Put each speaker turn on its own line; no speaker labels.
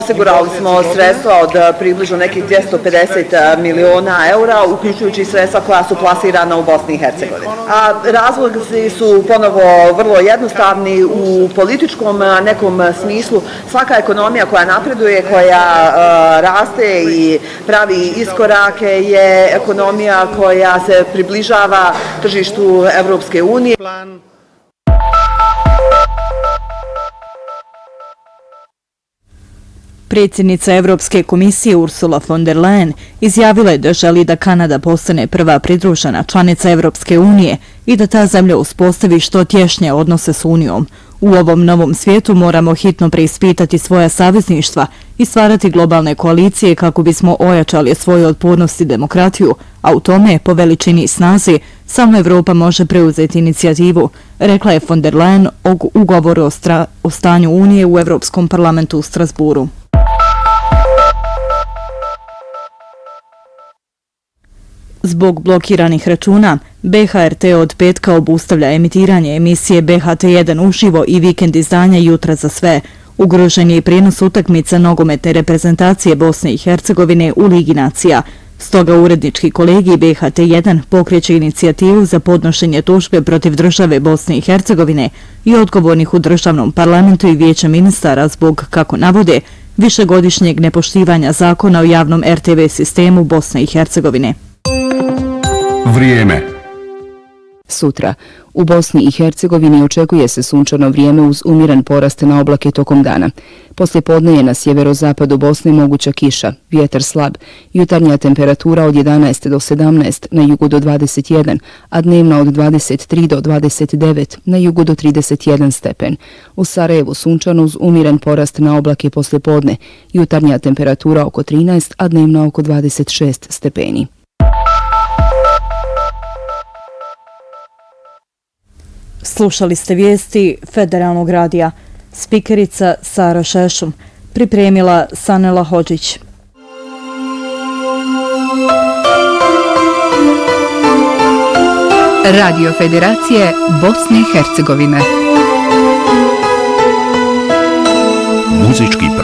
Osigurali smo sredstva od približno nekih 250 miliona eura, uključujući sredstva koja su plasirana u Bosni i Hercegovini. A razlozi su ponovo vrlo jednostavni u političkom nekom smislu. Svaka ekonomija koja napreduje, koja raste i pravi iskorake je ekonomija koja se približava tržištu Evropske unije.
Predsjednica Evropske komisije Ursula von der Leyen izjavila je da želi da Kanada postane prva pridružena članica Evropske unije i da ta zemlja uspostavi što tješnje odnose s Unijom. U ovom novom svijetu moramo hitno preispitati svoja savezništva i stvarati globalne koalicije kako bismo ojačali svoju otpornost i demokratiju, a u tome, po veličini i snazi, samo Evropa može preuzeti inicijativu, rekla je von der Leyen u govoru o stanju Unije u Evropskom parlamentu u Strasburu. Zbog blokiranih računa, BHRT od petka obustavlja emitiranje emisije BHT1 uživo i vikend izdanja Jutra za sve. Ugrožen je i prijenos utakmica nogometne reprezentacije Bosne i Hercegovine u Ligi nacija. Stoga urednički kolegij BHT1 pokreće inicijativu za podnošenje tužbe protiv države Bosne i Hercegovine i odgovornih u državnom parlamentu i vijeća ministara zbog, kako navode, višegodišnjeg nepoštivanja zakona o javnom RTV sistemu Bosne i Hercegovine.
Vrijeme.
Sutra. U Bosni i Hercegovini očekuje se sunčano vrijeme uz umiran porast na oblake tokom dana. Poslije podne je na sjeverozapadu Bosne moguća kiša, vjetar slab, jutarnja temperatura od 11 do 17, na jugu do 21, a dnevna od 23 do 29, na jugu do 31 stepen. U Sarajevu sunčano uz umiran porast na oblake poslije podne, jutarnja temperatura oko 13, a dnevna oko 26 stepeni.
Slušali ste vijesti Federalnog radija. Spikerica Sara Šešum. Pripremila Sanela Hodžić.
Radio Federacije Bosne i Hercegovine.
Muzički